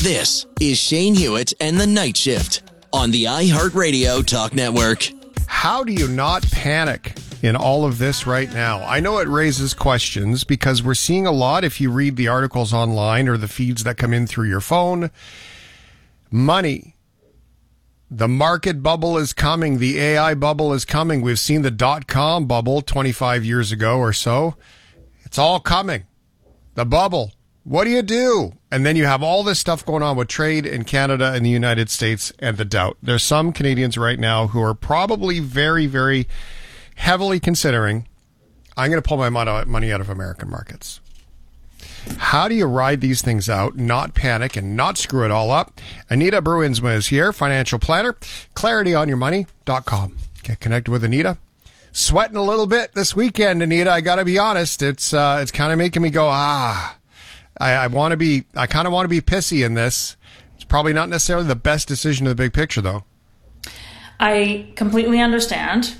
This is Shane Hewitt and the Night Shift on the iHeartRadio Talk Network. How do you not panic in all of this right now? I know it raises questions because we're seeing a lot, if you read the articles online or the feeds that come in through your phone. Money. The market bubble is coming. The AI bubble is coming. We've seen the dot-com bubble 25 years ago or so. It's all coming. The bubble. What do you do? And then you have all this stuff going on with trade in Canada and the United States and the doubt. There's some Canadians right now who are probably very, very heavily considering, I'm going to pull my money out of American markets. How do you ride these things out, not panic, and not screw it all up? Anita Bruinsma is here, financial planner, clarityonyourmoney.com. Get connected with Anita. Sweating a little bit this weekend, Anita. I got to be honest. It's kind of making me go, I kind of want to be pissy in this. It's probably not necessarily the best decision in the big picture, though. I completely understand.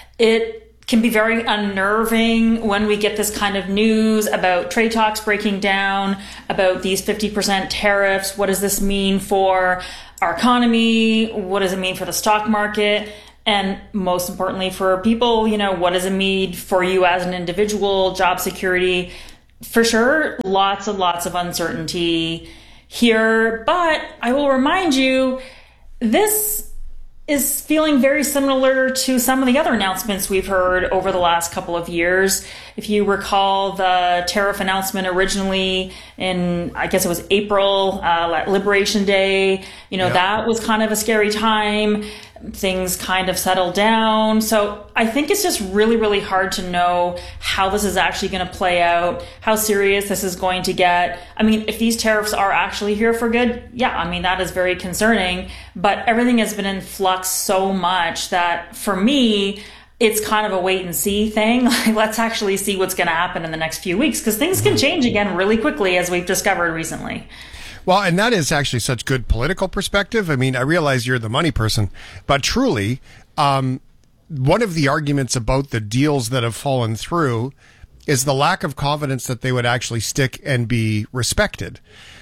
It can be very unnerving when we get this kind of news about trade talks breaking down, about these 50% tariffs. What does this mean for our economy? What does it mean for the stock market? And most importantly for people, what does it mean for you as an individual, job security? For sure, lots of uncertainty here, but I will remind you, this is feeling very similar to some of the other announcements we've heard over the last couple of years. If you recall the tariff announcement originally in, I guess it was April, Liberation Day, that was kind of a scary time. Things kind of settled down. So I think it's just really, really hard to know how this is actually going to play out, how serious this is going to get. I mean, if these tariffs are actually here for good, that is very concerning. But everything has been in flux so much that for me, it's kind of a wait and see thing. Let's actually see what's going to happen in the next few weeks, because things can change again really quickly, as we've discovered recently. Well, and that is actually such good political perspective. I mean, I realize you're the money person, but truly, one of the arguments about the deals that have fallen through is the lack of confidence that they would actually stick and be respected.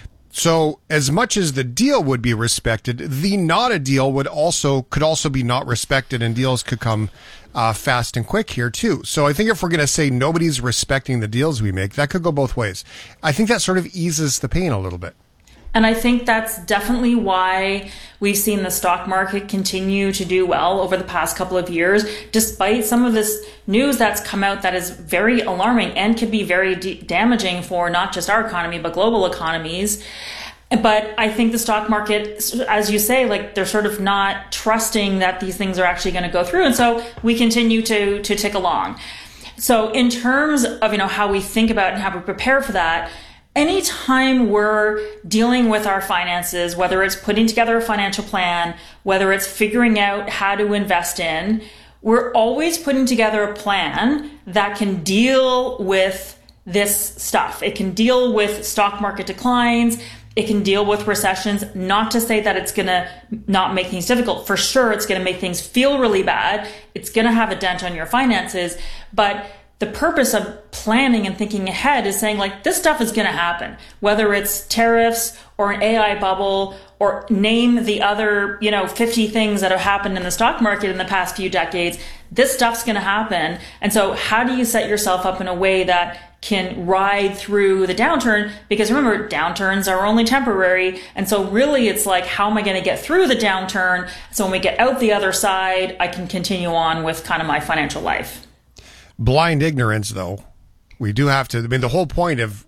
So as much as the deal would be respected, the not a deal could also be not respected, and deals could come fast and quick here too. So I think if we're going to say nobody's respecting the deals we make, that could go both ways. I think that sort of eases the pain a little bit. And I think that's definitely why we've seen the stock market continue to do well over the past couple of years, despite some of this news that's come out that is very alarming and could be very damaging for not just our economy, but global economies. But I think the stock market, as you say, they're sort of not trusting that these things are actually going to go through. And so we continue to tick along. So in terms of, how we think about and how we prepare for that, anytime we're dealing with our finances, whether it's putting together a financial plan, whether it's figuring out how to invest in, we're always putting together a plan that can deal with this stuff. It can deal with stock market declines. It can deal with recessions. Not to say that it's going to not make things difficult. For sure, it's going to make things feel really bad. It's going to have a dent on your finances. But the purpose of planning and thinking ahead is saying, this stuff is going to happen, whether it's tariffs or an AI bubble, or name the other, 50 things that have happened in the stock market in the past few decades. This stuff's going to happen. And so how do you set yourself up in a way that can ride through the downturn? Because remember, downturns are only temporary. And so really it's how am I going to get through the downturn? So when we get out the other side, I can continue on with kind of my financial life. Blind ignorance, though, we do have to. The whole point of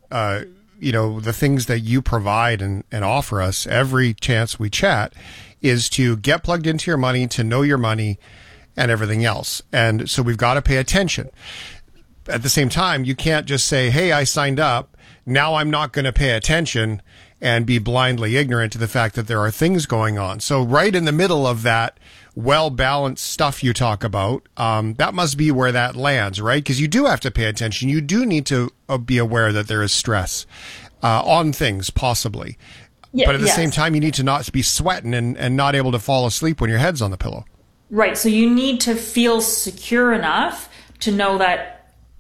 the things that you provide and offer us every chance we chat is to get plugged into your money, to know your money, and everything else. And so we've got to pay attention. At the same time, you can't just say, "Hey, I signed up. Now I'm not going to pay attention," and be blindly ignorant to the fact that there are things going on. So right in the middle of that well-balanced stuff you talk about, that must be where that lands, right? Because you do have to pay attention. You do need to be aware that there is stress on things, possibly. Yeah, but at the same time, you need to not be sweating and not able to fall asleep when your head's on the pillow. Right. So you need to feel secure enough to know that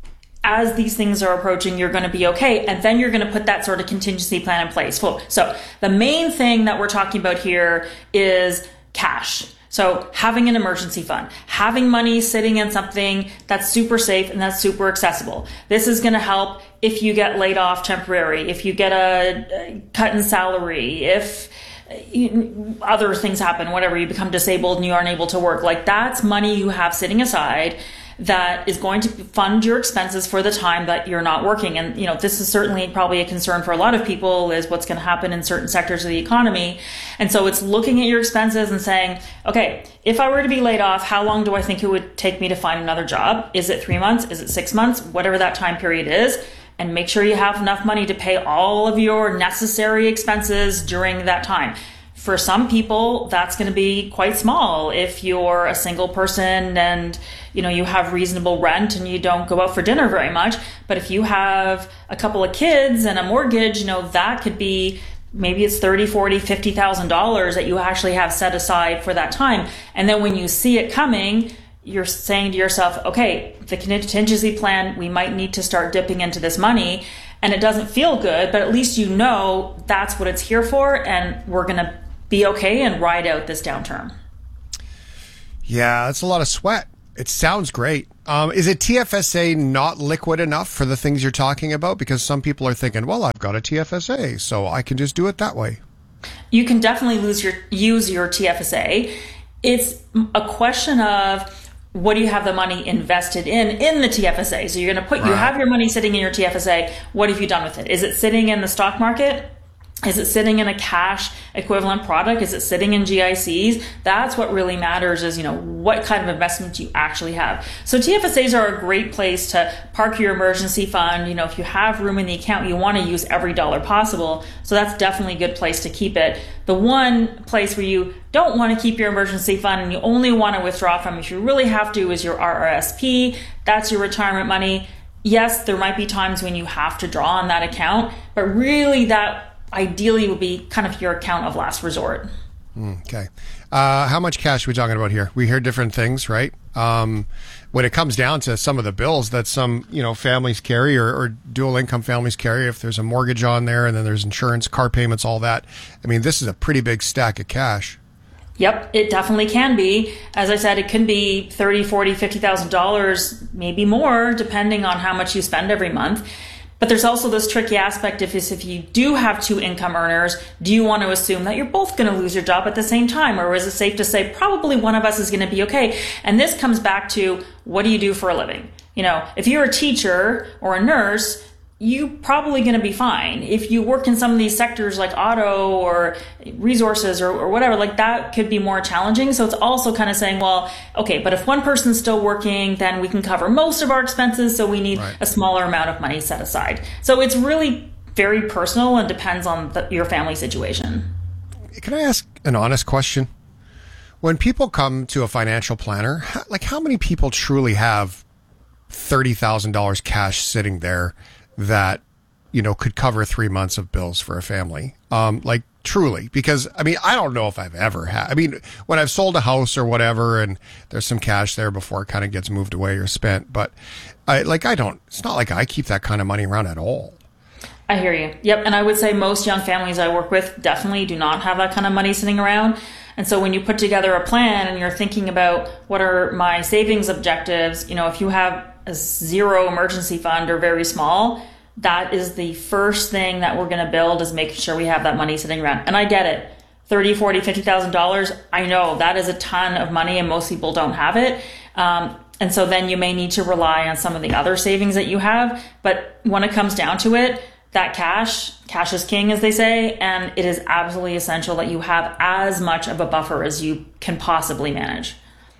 as these things are approaching, you're going to be okay. And then you're going to put that sort of contingency plan in place. So the main thing that we're talking about here is cash. So having an emergency fund, having money sitting in something that's super safe and that's super accessible. This is going to help if you get laid off temporary, if you get a cut in salary, if other things happen, whatever, you become disabled and you aren't able to work. Like, that's money you have sitting aside that is going to fund your expenses for the time that you're not working. And, this is certainly probably a concern for a lot of people, is what's going to happen in certain sectors of the economy. And so it's looking at your expenses and saying, okay, if I were to be laid off, how long do I think it would take me to find another job? Is it 3 months? Is it 6 months? Whatever that time period is. And make sure you have enough money to pay all of your necessary expenses during that time. For some people, that's going to be quite small. If you're a single person and, you have reasonable rent and you don't go out for dinner very much. But if you have a couple of kids and a mortgage, that could be, maybe it's $30,000, $40,000, $50,000 that you actually have set aside for that time. And then when you see it coming, you're saying to yourself, okay, the contingency plan, we might need to start dipping into this money. And it doesn't feel good, but at least that's what it's here for. And we're going to be okay and ride out this downturn. Yeah, that's a lot of sweat. It sounds great. Is it TFSA not liquid enough for the things you're talking about? Because some people are thinking, well, I've got a TFSA, so I can just do it that way. You can definitely use your TFSA. It's a question of, what do you have the money invested in the TFSA? So you're going to you have your money sitting in your TFSA. What have you done with it? Is it sitting in the stock market? Is it sitting in a cash equivalent product? Is it sitting in GICs? That's what really matters, is, what kind of investment you actually have. So TFSAs are a great place to park your emergency fund. If you have room in the account, you want to use every dollar possible. So that's definitely a good place to keep it. The one place where you don't want to keep your emergency fund and you only want to withdraw from, if you really have to, is your RRSP. That's your retirement money. Yes, there might be times when you have to draw on that account, but really that ideally would be kind of your account of last resort. Okay. How much cash are we talking about here? We hear different things, right? When it comes down to some of the bills that some, families carry or dual income families carry, if there's a mortgage on there and then there's insurance, car payments, all that. I mean, this is a pretty big stack of cash. Yep, it definitely can be. As I said, it can be $30,000, $40,000, $50,000, maybe more, depending on how much you spend every month. But there's also this tricky aspect if you do have two income earners, do you want to assume that you're both going to lose your job at the same time? Or is it safe to say probably one of us is going to be okay? And this comes back to, what do you do for a living? If you're a teacher or a nurse, you're probably going to be fine. If you work in some of these sectors like auto or resources or whatever, like that could be more challenging. So it's also kind of saying, well, okay, but if one person's still working, then we can cover most of our expenses. So we need a smaller amount of money set aside. So it's really very personal and depends on your family situation. Can I ask an honest question? When people come to a financial planner, how many people truly have $30,000 cash sitting there that, could cover 3 months of bills for a family? Truly, because I don't know if I've ever had, when I've sold a house or whatever and there's some cash there before it kind of gets moved away or spent, but it's not like I keep that kind of money around at all. I hear you. Yep. And I would say most young families I work with definitely do not have that kind of money sitting around. And so when you put together a plan and you're thinking about, what are my savings objectives? If you have a zero emergency fund or very small, that is the first thing that we're going to build, is making sure we have that money sitting around. And I get it. $30,000, $40,000, $50,000. I know that is a ton of money and most people don't have it. And so then you may need to rely on some of the other savings that you have. But when it comes down to it, that cash is king, as they say, and it is absolutely essential that you have as much of a buffer as you can possibly manage.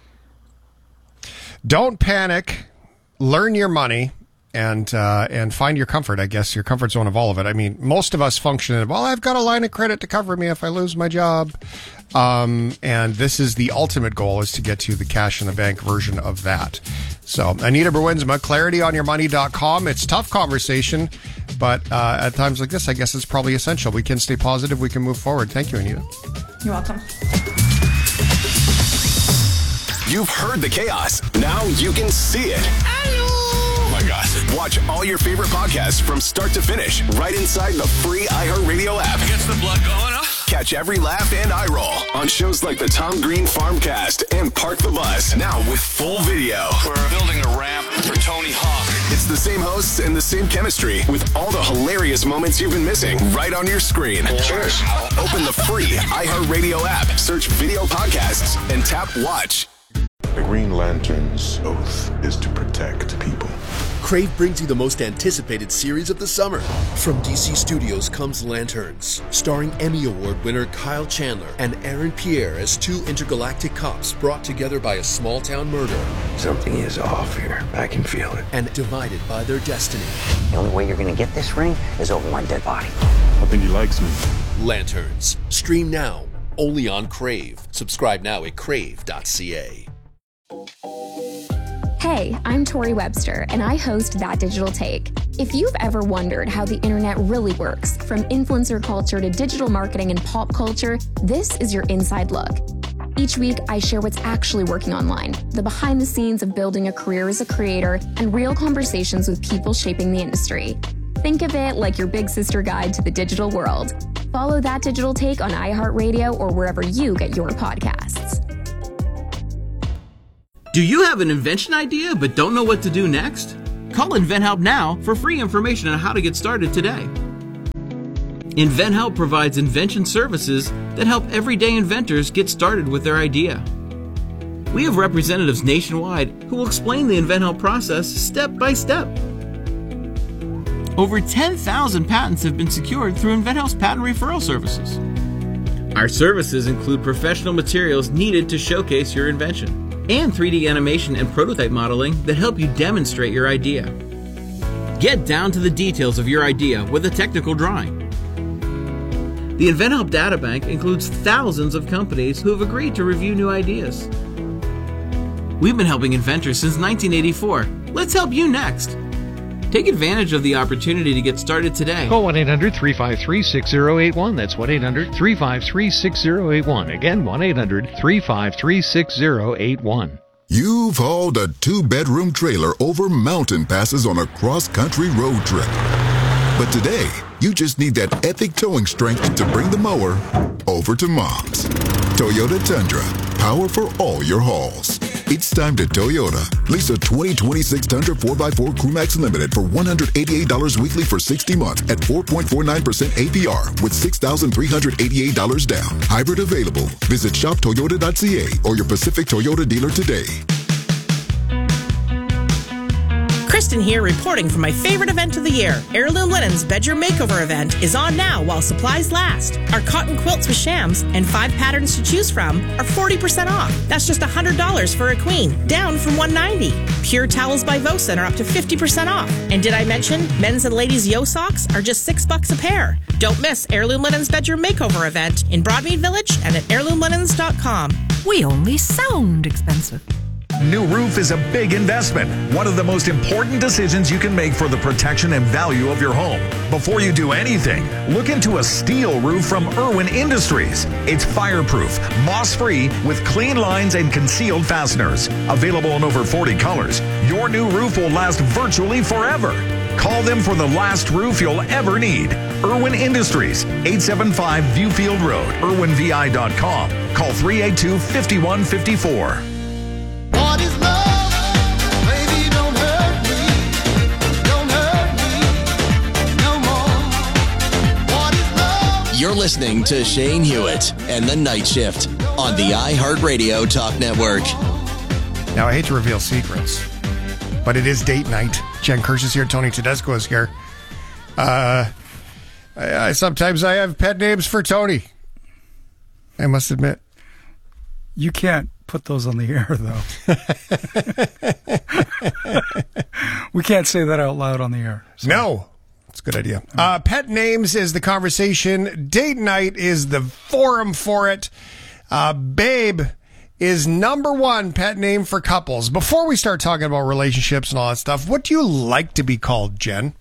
Don't panic. Learn your money and find your comfort. I guess your comfort zone of all of it. Most of us function in, well, I've got a line of credit to cover me if I lose my job. And this is the ultimate goal, is to get to the cash in the bank version of that. So Anita Bruinsma, clarityonyourmoney.com. It's a tough conversation, but at times like this, I guess it's probably essential. We can stay positive. We can move forward. Thank you, Anita. You're welcome. You've heard the chaos. Now you can see it. Hello. Oh my gosh. Watch all your favorite podcasts from start to finish right inside the free iHeartRadio app. Gets the blood going, huh? Catch every laugh and eye roll on shows like the Tom Green Farmcast and Park the Bus, now with full video. We're building a ramp for Tony Hawk. It's the same hosts and the same chemistry with all the hilarious moments you've been missing right on your screen. Cheers. Open the free iHeartRadio app, search video podcasts, and tap watch. The Green Lantern's oath is to protect people. Crave brings you the most anticipated series of the summer. From DC Studios comes Lanterns, starring Emmy Award winner Kyle Chandler and Aaron Pierre as two intergalactic cops brought together by a small-town murder. Something is off here. I can feel it. And divided by their destiny. The only way you're going to get this ring is over my dead body. I think he likes me. Lanterns. Stream now, only on Crave. Subscribe now at crave.ca. Hey, I'm Tori Webster, and I host That Digital Take. If you've ever wondered how the internet really works, from influencer culture to digital marketing and pop culture, this is your inside look. Each week, I share what's actually working online, the behind the scenes of building a career as a creator, and real conversations with people shaping the industry. Think of it like your big sister guide to the digital world. Follow That Digital Take on iHeartRadio or wherever you get your podcasts. Do you have an invention idea but don't know what to do next? Call InventHelp now for free information on how to get started today. InventHelp provides invention services that help everyday inventors get started with their idea. We have representatives nationwide who will explain the InventHelp process step by step. Over 10,000 patents have been secured through InventHelp's patent referral services. Our services include professional materials needed to showcase your invention, and 3D animation and prototype modeling that help you demonstrate your idea. Get down to the details of your idea with a technical drawing. The InventHelp Databank includes thousands of companies who have agreed to review new ideas. We've been helping inventors since 1984. Let's help you next. Take advantage of the opportunity to get started today. Call 1-800-353-6081. That's 1-800-353-6081. Again, 1-800-353-6081. You've hauled a 2-bedroom trailer over mountain passes on a cross-country road trip. But today, you just need that epic towing strength to bring the mower over to Mom's. Toyota Tundra. Power for all your hauls. It's time to Toyota. Lease a 2026 Tundra 4x4 Crewmax Limited for $188 weekly for 60 months at 4.49% APR with $6,388 down. Hybrid available. Visit shoptoyota.ca or your Pacific Toyota dealer today. Kristen here, reporting from my favorite event of the year. Heirloom Linen's Bedroom Makeover event is on now while supplies last. Our cotton quilts with shams and 5 patterns to choose from are 40% off. That's just $100 for a queen, down from $190. Pure towels by Vosen are up to 50% off. And did I mention men's and ladies' Yo socks are just $6 a pair? Don't miss Heirloom Linen's Bedroom Makeover event in Broadmead Village and at heirloomlinens.com. We only sound expensive. New roof is a big investment, one of the most important decisions you can make for the protection and value of your home. Before you do anything, look into a steel roof from Irwin Industries. It's fireproof, moss-free, with clean lines and concealed fasteners. Available in over 40 colors, your new roof will last virtually forever. Call them for the last roof you'll ever need. Irwin Industries, 875 Viewfield Road, irwinvi.com. Call 382-5154. You're listening to Shane Hewitt and the Night Shift on the iHeartRadio Talk Network. Now, I hate to reveal secrets, but it is date night. Jen Kirsch is here. Tony Tedesco is here. Sometimes I have pet names for Tony. I must admit. You can't put those on the air, though. We can't say that out loud on the air. So. No. It's a good idea. Pet names is the conversation. Date night is the forum for it. Babe is #1 pet name for couples. Before we start talking about relationships and all that stuff, what do you like to be called, Jen?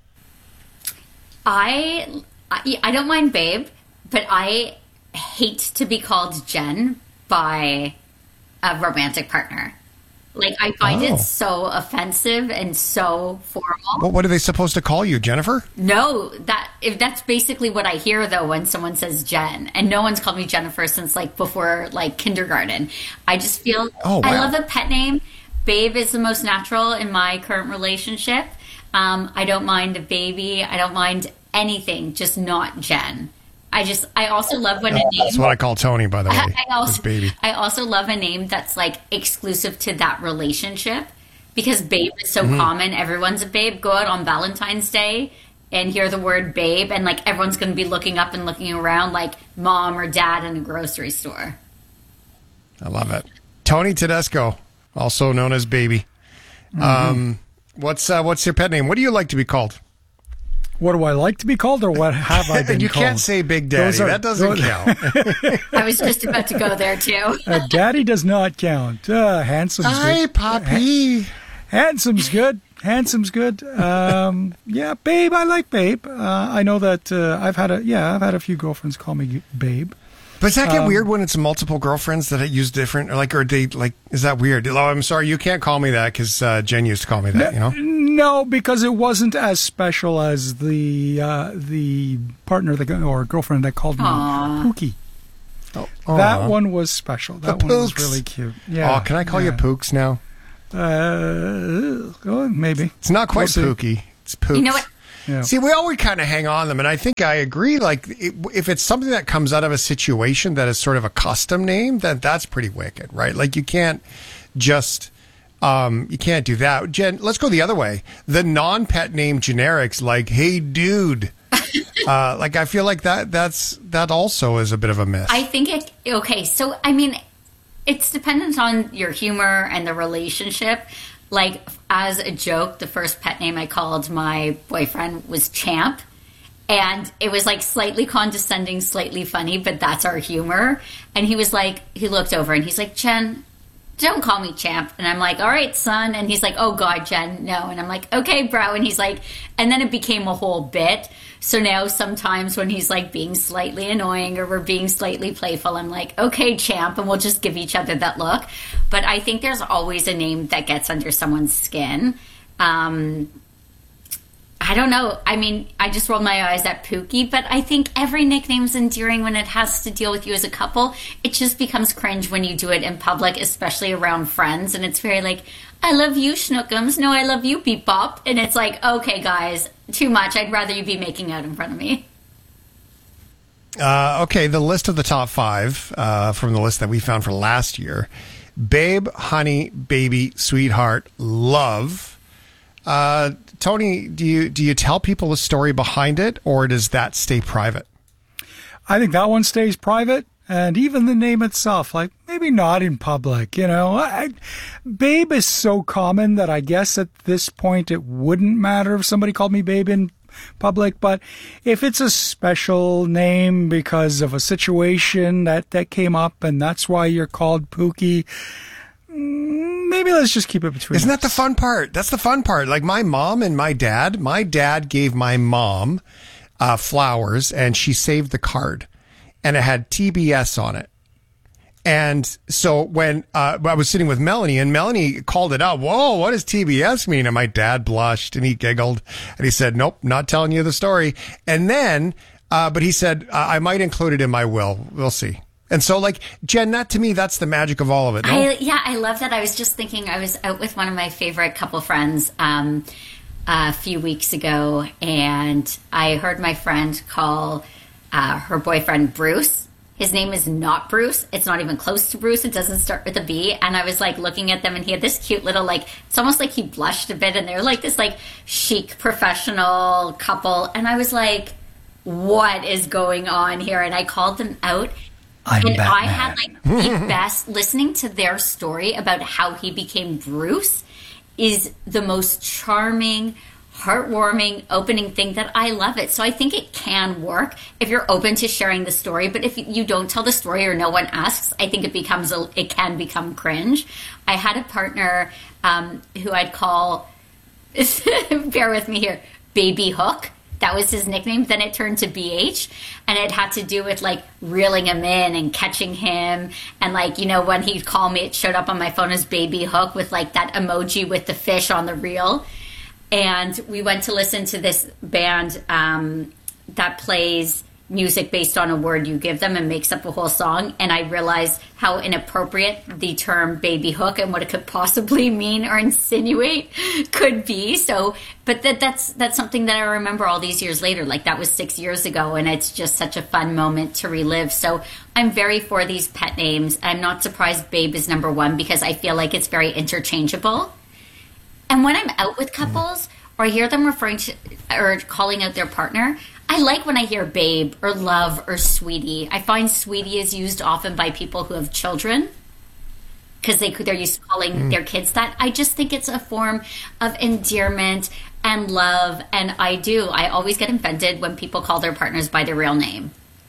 I don't mind Babe, but I hate to be called Jen by a romantic partner. Like, I find it so offensive and so formal. Well, what are they supposed to call you, Jennifer? No, that's basically what I hear, though, when someone says Jen. And no one's called me Jennifer since, like, before, like, kindergarten. I just feel... Oh, wow. I love a pet name. Babe is the most natural in my current relationship. I don't mind a baby. I don't mind anything, just not Jen. I also love when a name... That's what I call Tony, by the way. Baby. I also love a name that's like exclusive to that relationship, because babe is so common. Everyone's a babe. Go out on Valentine's Day and hear the word babe, and like everyone's going to be looking up and looking around like mom or dad in a grocery store. I love it. Tony Tedesco, also known as Baby. What's your pet name? What do you like to be called? What do I like to be called, or what have I been you called? You can't say Big Daddy. That doesn't count. I was just about to go there, too. Daddy does not count. Handsome's good. Hi, Poppy. Handsome's good. Handsome's good. Yeah, Babe. I like Babe. I know that I've had a few girlfriends call me Babe. But does that get weird when it's multiple girlfriends that use different, or they like? Is that weird? Oh, I'm sorry, you can't call me that because Jen used to call me that. You know. No, because it wasn't as special as the partner or girlfriend that called me Pookie. That one was special. That one was really cute. Yeah. Oh, can I call you Pooks now? Maybe. It's not quite Pookie. It's Pooks. You know what? Yeah. See, we always kind of hang on them, and I think I agree. Like, if it's something that comes out of a situation that is sort of a custom name, then that's pretty wicked, right? Like, you can't just... you can't do that. Jen, let's go the other way. The non-pet name generics, like, hey, dude. Like, I feel like that also is a bit of a miss. I think so, I mean, it's dependent on your humor and the relationship. Like, as a joke, the first pet name I called my boyfriend was Champ. And it was like slightly condescending, slightly funny, but that's our humor. And he was like, he looked over and he's like, Jen, don't call me Champ. And I'm like, all right, son. And he's like, oh, God, Jen, no. And I'm like, okay, bro. And he's like, and then it became a whole bit. So now sometimes when he's like being slightly annoying or we're being slightly playful, I'm like, okay, Champ. And we'll just give each other that look. But I think there's always a name that gets under someone's skin. I don't know. I mean, I just rolled my eyes at Pookie, but I think every nickname's endearing when it has to deal with you as a couple. It just becomes cringe when you do it in public, especially around friends. And it's very like, I love you, Schnookums. No, I love you, Beep Bop. And it's like, okay, guys, too much. I'd rather you be making out in front of me. Okay, the list of the top 5 from the list that we found for last year. Babe, honey, baby, sweetheart, love. Tony, do you tell people the story behind it, or does that stay private? I think that one stays private, and even the name itself, like maybe not in public. You know, Babe is so common that I guess at this point it wouldn't matter if somebody called me Babe in public. But if it's a special name because of a situation that came up, and that's why you're called Pookie, maybe let's just keep it between Isn't us. that the fun part? That's the fun part. Like my mom and my dad gave my mom flowers, and she saved the card, and it had TBS on it. And so when I was sitting with Melanie, and Melanie called it out, whoa, what does TBS mean? And my dad blushed and he giggled and he said, nope, not telling you the story. And then, but he said, I might include it in my will. We'll see. And so, like, Jen, that to me, that's the magic of all of it. No? I love that. I was just thinking, I was out with one of my favorite couple friends a few weeks ago, and I heard my friend call her boyfriend Bruce. His name is not Bruce. It's not even close to Bruce. It doesn't start with a B. And I was like looking at them, and he had this cute little, like, it's almost like he blushed a bit, and they're like this like chic professional couple. And I was like, what is going on here? And I called them out. I had like the best, listening to their story about how he became Bruce is the most charming, heartwarming, opening thing that I love it. So I think it can work if you're open to sharing the story. But if you don't tell the story or no one asks, I think it can become cringe. I had a partner who I'd call, bear with me here, Baby Hook. that was his nickname. Then it turned to BH, and it had to do with like reeling him in and catching him. And like, you know, when he'd call me, it showed up on my phone as Baby Hook with like that emoji with the fish on the reel. And we went to listen to this band that plays music based on a word you give them and makes up a whole song. And I realized how inappropriate the term Baby Hook and what it could possibly mean or insinuate could be. So, but that's something that I remember all these years later. Like that was 6 years ago, and it's just such a fun moment to relive. So I'm very for these pet names. I'm not surprised Babe is number one because I feel like it's very interchangeable. And when I'm out with couples or I hear them referring to or calling out their partner, I like when I hear babe or love or sweetie. I find sweetie is used often by people who have children because they're used to calling their kids that. I just think it's a form of endearment and love. And I always get offended when people call their partners by their real name.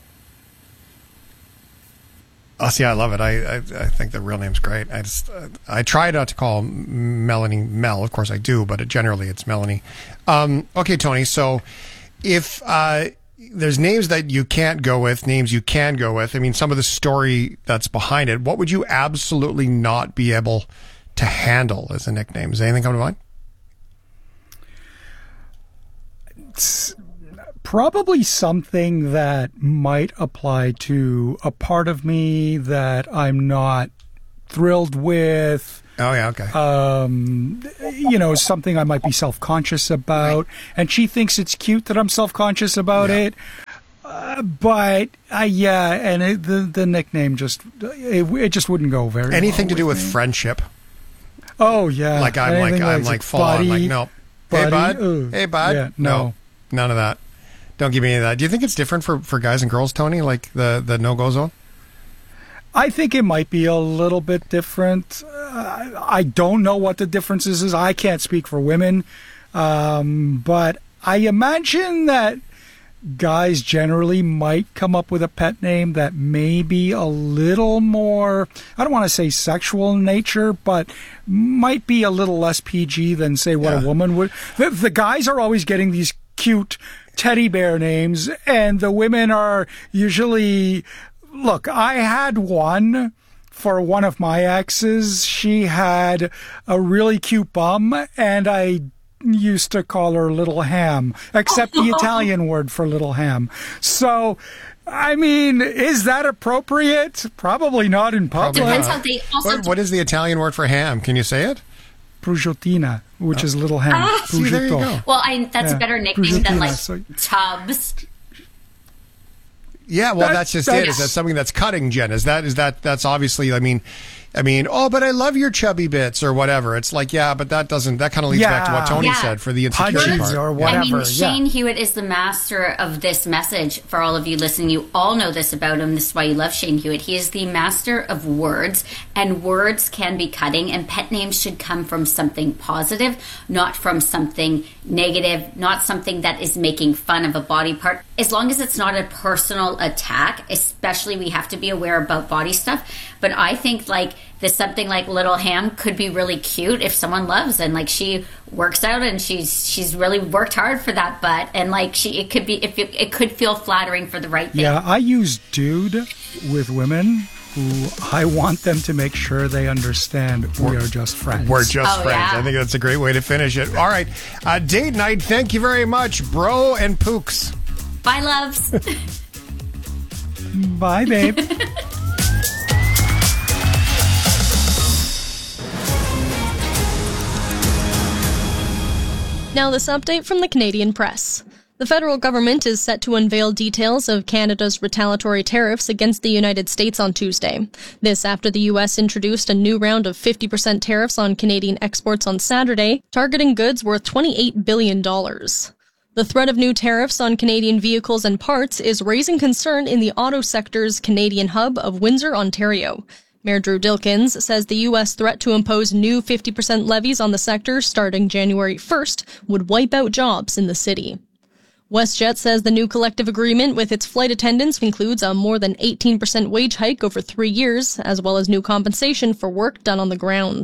Oh, see, I love it. I think the real name's great. I try not to call Melanie Mel. Of course I do, but generally it's Melanie. Okay, Tony, so if there's names that you can't go with, names you can go with, I mean, some of the story that's behind it, what would you absolutely not be able to handle as a nickname? Does anything come to mind? It's probably something that might apply to a part of me that I'm not thrilled with. Oh, yeah, okay. You know, something I might be self-conscious about. Right. And she thinks it's cute that I'm self-conscious about it. But, the nickname just, it just wouldn't go very well. Anything to do with friendship. Oh, yeah. Like, I'm like full on, like, no. Buddy, hey, bud. Ooh. Hey, bud. Yeah, no. None of that. Don't give me any of that. Do you think it's different for guys and girls, Tony, like the no-go zone? I think it might be a little bit different. I don't know what the difference is. I can't speak for women. But I imagine that guys generally might come up with a pet name that may be a little more, I don't want to say sexual in nature, but might be a little less PG than, say, what a woman would. The guys are always getting these cute teddy bear names, and the women are usually... Look, I had one for one of my exes. She had a really cute bum, and I used to call her Little Ham, except the Italian word for Little Ham. So, I mean, is that appropriate? Probably not in public. Depends how they also... What is the Italian word for ham? Can you say it? Prosciuttina, which is Little Ham. See, there you go. Well, that's a better nickname than like Tubbs. Yeah, well, that's just it. Is that something that's cutting, Jen? That's obviously, I mean, oh, but I love your chubby bits or whatever. It's like, yeah, but that kind of leads back to what Tony said for the insecurity part. Or whatever. I mean, Shane Hewitt is the master of this message. For all of you listening, you all know this about him. This is why you love Shane Hewitt. He is the master of words, and words can be cutting, and pet names should come from something positive, not from something negative, not something that is making fun of a body part. As long as it's not a personal attack, especially we have to be aware about body stuff. But I think like this something like Little Ham could be really cute if someone loves, and like she works out and she's really worked hard for that butt, and like it could feel flattering for the right thing. Yeah, I use dude with women who I want them to make sure they understand we are just friends. We're just friends. Yeah. I think that's a great way to finish it. All right, date night. Thank you very much, Bro and Pooks. Bye, loves. Bye, babe. Now this update from the Canadian Press. The federal government is set to unveil details of Canada's retaliatory tariffs against the United States on Tuesday. This after the U.S. introduced a new round of 50% tariffs on Canadian exports on Saturday, targeting goods worth $28 billion. The threat of new tariffs on Canadian vehicles and parts is raising concern in the auto sector's Canadian hub of Windsor, Ontario. Mayor Drew Dilkins says the U.S. threat to impose new 50% levies on the sector starting January 1st would wipe out jobs in the city. WestJet says the new collective agreement with its flight attendants includes a more than 18% wage hike over 3 years, as well as new compensation for work done on the ground.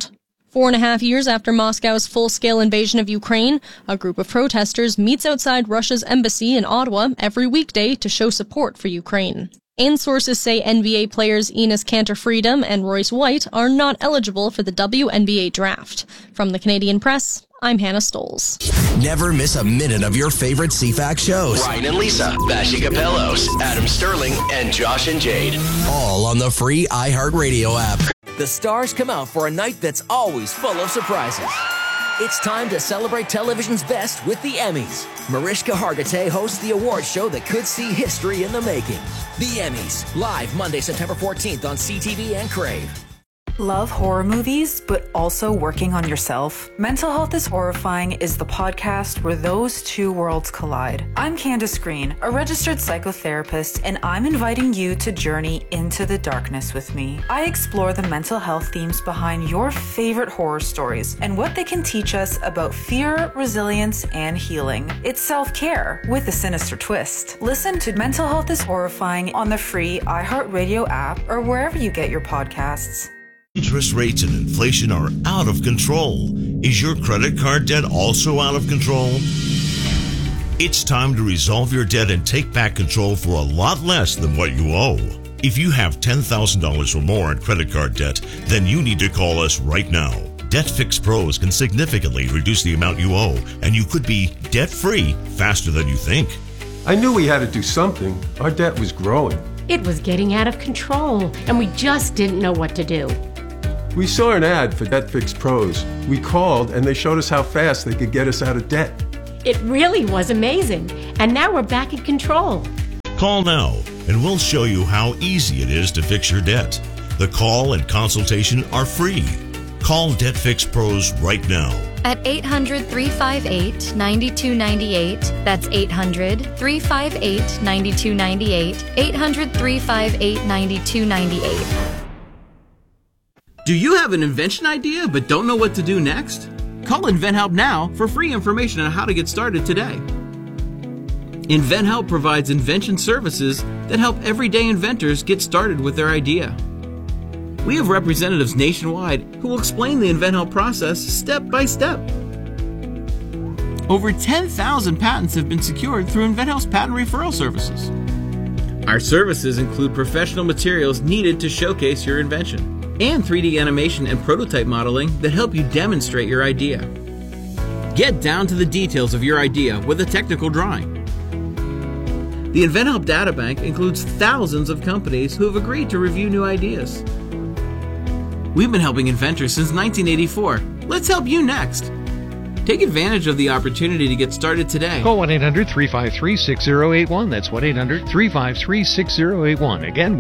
4.5 years after Moscow's full-scale invasion of Ukraine, a group of protesters meets outside Russia's embassy in Ottawa every weekday to show support for Ukraine. And sources say NBA players Enes Kanter-Freedom and Royce White are not eligible for the WNBA draft. From the Canadian Press, I'm Hannah Stoles. Never miss a minute of your favorite CFAX shows. Ryan and Lisa, Bashi Capellos, Adam Sterling, and Josh and Jade. All on the free iHeartRadio app. The stars come out for a night that's always full of surprises. It's time to celebrate television's best with the Emmys. Mariska Hargitay hosts the award show that could see history in the making. The Emmys, live Monday, September 14th on CTV and Crave. Love horror movies, but also working on yourself? Mental Health is Horrifying is the podcast where those two worlds collide. I'm Candace Green, a registered psychotherapist, and I'm inviting you to journey into the darkness with me. I explore the mental health themes behind your favorite horror stories and what they can teach us about fear, resilience, and healing. It's self-care with a sinister twist. Listen to Mental Health is Horrifying on the free iHeartRadio app or wherever you get your podcasts. Interest rates and inflation are out of control. Is your credit card debt also out of control? It's time to resolve your debt and take back control for a lot less than what you owe. If you have $10,000 or more in credit card debt, then you need to call us right now. Debt Fix Pros can significantly reduce the amount you owe, and you could be debt-free faster than you think. I knew we had to do something. Our debt was growing. It was getting out of control, and we just didn't know what to do. We saw an ad for Debt Fix Pros. We called, and they showed us how fast they could get us out of debt. It really was amazing, and now we're back in control. Call now, and we'll show you how easy it is to fix your debt. The call and consultation are free. Call Debt Fix Pros right now. At 800-358-9298. That's 800-358-9298. 800-358-9298. Do you have an invention idea but don't know what to do next? Call InventHelp now for free information on how to get started today. InventHelp provides invention services that help everyday inventors get started with their idea. We have representatives nationwide who will explain the InventHelp process step by step. Over 10,000 patents have been secured through InventHelp's patent referral services. Our services include professional materials needed to showcase your invention, and 3D animation and prototype modeling that help you demonstrate your idea. Get down to the details of your idea with a technical drawing. The InventHelp Databank includes thousands of companies who have agreed to review new ideas. We've been helping inventors since 1984. Let's help you next. Take advantage of the opportunity to get started today. Call 1-800-353-6081. That's 1-800-353-6081. Again,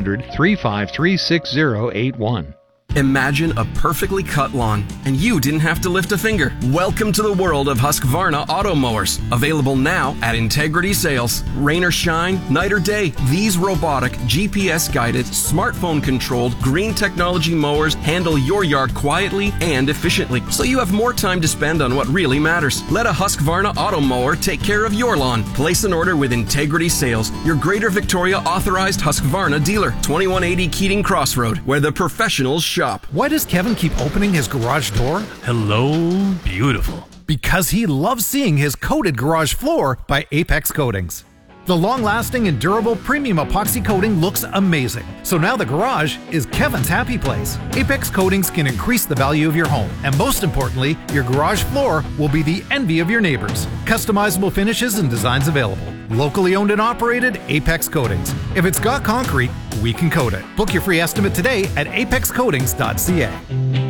1-800-353-6081. Imagine a perfectly cut lawn, and you didn't have to lift a finger. Welcome to the world of Husqvarna auto mowers. Available now at Integrity Sales. Rain or shine, night or day, these robotic, GPS-guided, smartphone-controlled, green technology mowers handle your yard quietly and efficiently, so you have more time to spend on what really matters. Let a Husqvarna auto mower take care of your lawn. Place an order with Integrity Sales, your Greater Victoria authorized Husqvarna dealer. 2180 Keating Crossroad, where the professionals shop. Why does Kevin keep opening his garage door? Hello, beautiful. Because he loves seeing his coated garage floor by Apex Coatings. The long-lasting and durable premium epoxy coating looks amazing. So now the garage is Kevin's happy place. Apex Coatings can increase the value of your home. And most importantly, your garage floor will be the envy of your neighbors. Customizable finishes and designs available. Locally owned and operated, Apex Coatings. If it's got concrete, we can coat it. Book your free estimate today at apexcoatings.ca.